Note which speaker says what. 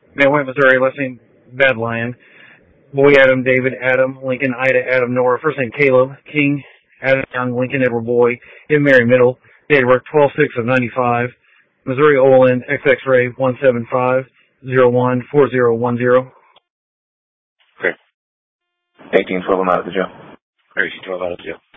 Speaker 1: Man White, Missouri, last name Bad Lion. Boy Adam, David, Adam, Lincoln, Ida, Adam, Nora. First name Caleb, King, Adam, Young, Lincoln, Edward, Boy. In Mary, Middle. Date of birth 12/6 of 95. Missouri, Olin, XX-ray 175-01-4010.
Speaker 2: Okay. 1812, I'm out of the jail.
Speaker 3: Or 1812 out of jail.